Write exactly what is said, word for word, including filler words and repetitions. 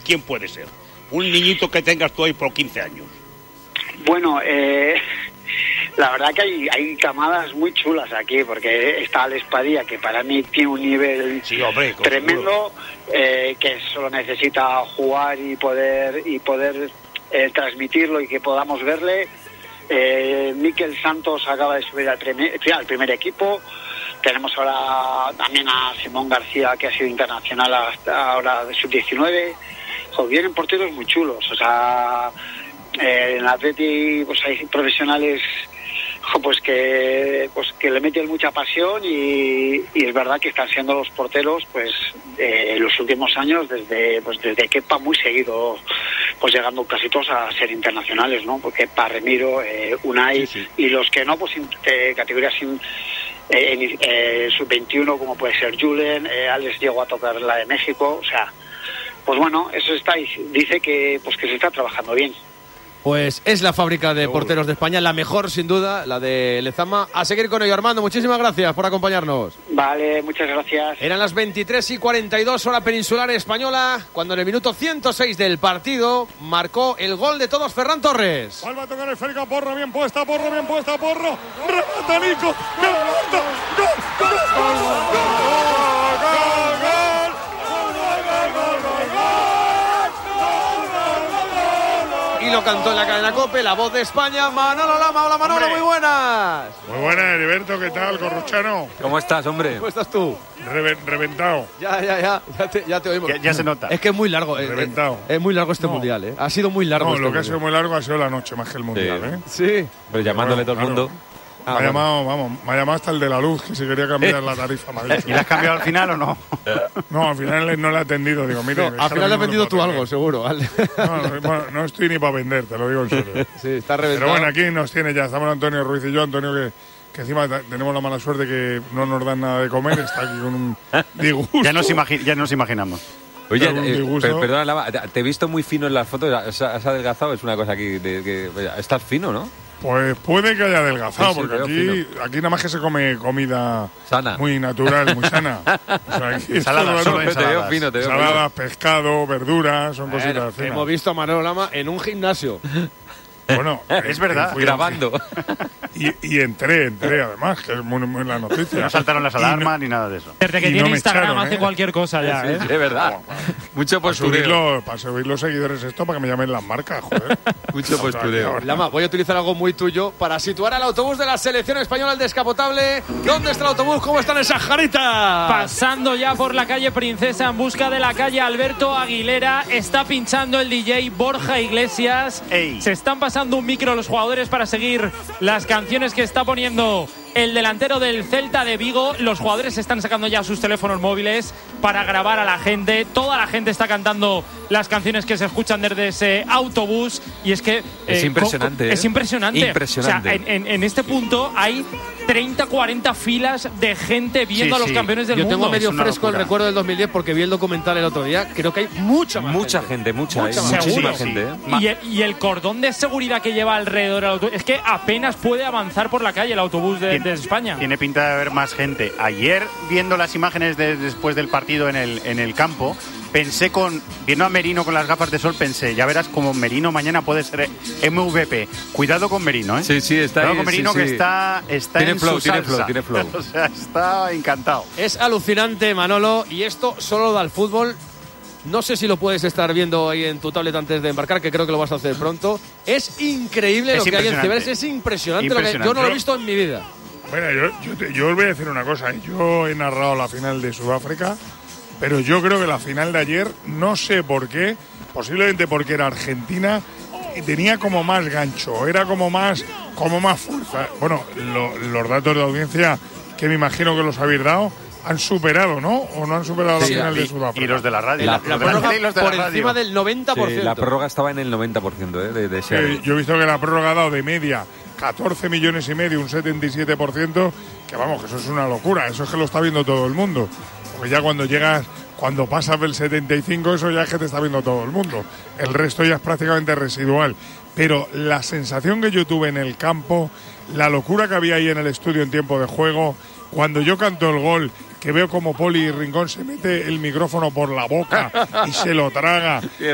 ¿quién puede ser? Un niñito que tengas tú ahí por quince años. Bueno, eh, la verdad que hay, hay camadas muy chulas aquí, porque está Alex Padilla, que para mí tiene un nivel sí, hombre, tremendo, eh, que solo necesita jugar y poder y poder eh, transmitirlo y que podamos verle. Eh, Mikel Santos acaba de subir al primer, al primer equipo. Tenemos ahora también a Simón García, que ha sido internacional hasta ahora de sub diecinueve. Jo, vienen porteros muy chulos, o sea, eh, en el Atleti pues hay profesionales jo, pues que pues que le meten mucha pasión y, y es verdad que están siendo los porteros pues eh, en los últimos años desde pues desde Kepa muy seguido, pues llegando casi todos a ser internacionales, ¿no? Porque Kepa, Remiro, eh, Unai sí, sí. Y los que no, pues eh, categorías sin eh, eh, sub veintiuno como puede ser Julen, eh, Alex llegó a tocar la de México, o sea, pues bueno, eso está, dice que pues que se está trabajando bien. Pues es la fábrica de porteros de España, la mejor sin duda, la de Lezama. A seguir con ello, Armando, muchísimas gracias por acompañarnos. Vale, muchas gracias. Eran las veintitrés y cuarenta y dos hora peninsular española, cuando en el minuto ciento seis del partido marcó el gol de todos Ferran Torres. Vuelve a tocar el esférica, Porro, bien puesta, Porro, bien puesta, Porro. Remata Nico, ¡gol, gol, gol, gol, gol, gol! Y lo cantó en la cadena COPE, la voz de España, Manolo Lama. Hola Manolo, hombre. Muy buenas. Muy buenas, Heriberto, ¿qué tal, Corruchano? ¿Cómo estás, hombre? ¿Cómo estás tú? Reve- reventado. Ya, ya, ya, ya te, ya te oímos. Ya, ya se nota. Es que es muy largo. Reventado. Es, es muy largo este no. mundial, ¿eh? Ha sido muy largo. No, este lo que mundial. ha sido muy largo ha sido la noche, más que el mundial, sí. ¿eh? Sí. Pero llamándole bueno, todo el mundo. Claro. Ah, me ha bueno. llamado, vamos, me ha llamado hasta el de la luz, que si quería cambiar la tarifa. ¿Y la has cambiado al final o no? No, al final no le he atendido. Digo, mire, No, al final le has vendido tú algo, seguro. ¿Vale? No, no, bueno, no estoy ni para vender, te lo digo en serio. Sí, está reventado. Pero bueno, aquí nos tiene ya, estamos Antonio Ruiz y yo, Antonio que, que encima tenemos la mala suerte que no nos dan nada de comer, está aquí con un disgusto. Ya nos, imagi- ya nos imaginamos. Oye, un eh, disgusto. per- perdona, Lama, te he visto muy fino en las fotos, has, has adelgazado, es una cosa aquí, de, que estás fino, ¿no? Pues puede que haya adelgazado, Sí, sí, porque veo aquí, aquí nada más que se come comida sana, muy natural, muy sana. O sea, aquí Ensaladas, solo todo, te veo ensaladas. fino, te veo ensaladas, pescado, verduras, son Bueno, cositas finas. hemos visto a Manolo Lama en un gimnasio. Bueno, Es verdad, fui- grabando. Y, y entré, entré además, que es muy, muy la noticia. No saltaron las Y no- alarmas ni nada de eso. Desde que Y tiene no me Instagram echaron, hace ¿eh? cualquier cosa ya, ¿eh? Sí, es verdad. Mucho Para subir, postureo. los, para subir los seguidores esto, para que me llamen las marcas, joder. Mucho O sea, postureo. que- Lama, voy a utilizar algo muy tuyo para situar al autobús de la selección española, el descapotable. ¿Dónde está el autobús? ¿Cómo están esas jaritas? Pasando ya por la calle Princesa en busca de la calle Alberto Aguilera. Está pinchando el D J Borja Iglesias. Ey. Se están pasando un micro los jugadores para seguir las canciones que está poniendo el delantero del Celta de Vigo. Los jugadores están sacando ya sus teléfonos móviles para grabar a la gente. Toda la gente está cantando las canciones que se escuchan desde ese autobús. Y es que... Es eh, impresionante, co- ¿eh? Es impresionante. Impresionante. O sea, en, en- en este punto hay treinta, cuarenta filas de gente viendo Sí, a los sí. campeones del Yo mundo. tengo medio es una fresco el locura. recuerdo del dos mil diez porque vi el documental el otro día. Creo que hay mucha más Mucha gente. gente, mucha, Mucha eh, más. muchísima Seguro, gente. sí. ¿eh? Y el, y el cordón de seguridad que lleva alrededor del autobús es que apenas puede avanzar por la calle el autobús de, de España. Tiene pinta de haber más gente. Ayer, viendo las imágenes de, después del partido en el, en el campo, pensé con, viendo a Merino con las gafas de sol, pensé, ya verás como Merino mañana puede ser M V P. Cuidado con Merino, ¿eh? Sí, sí, está Cuidado ahí, con Merino sí, que sí. está, está Tiene en flow, su tiene salsa. flow, tiene flow. O sea, está encantado. Es alucinante, Manolo, y esto solo da al fútbol. No sé si lo puedes estar viendo ahí en tu tablet antes de embarcar, que creo que lo vas a hacer pronto. Es increíble Es lo que hay en impresionante. Ciberes, es impresionante, lo que Impresionante. yo no lo he Yo- visto en mi vida. Bueno, yo, yo, te- yo os voy a decir una cosa. ¿eh? Yo he narrado la final de Sudáfrica, pero yo creo que la final de ayer, no sé por qué, posiblemente porque era Argentina, y tenía como más gancho, era como más, como más fuerza. Bueno, lo- los datos de audiencia, que me imagino que los habéis dado, han superado, ¿no? ¿O no han superado Sí, la final y, de Sudáfrica? y los de la radio. La, los la de la prórroga tele y los de por la radio. encima del noventa por ciento. Sí, la prórroga estaba en el noventa por ciento ¿eh? de, de ese Eh, yo he visto que la prórroga ha dado de media catorce millones y medio, un setenta y siete por ciento, que vamos, que eso es una locura, eso es que lo está viendo todo el mundo. Porque ya cuando llegas, cuando pasas del setenta y cinco, eso ya es que te está viendo todo el mundo. El resto ya es prácticamente residual. Pero la sensación que yo tuve en el campo, la locura que había ahí en el estudio en tiempo de juego, cuando yo canto el gol, que veo como Poli Rincón se mete el micrófono por la boca y se lo traga.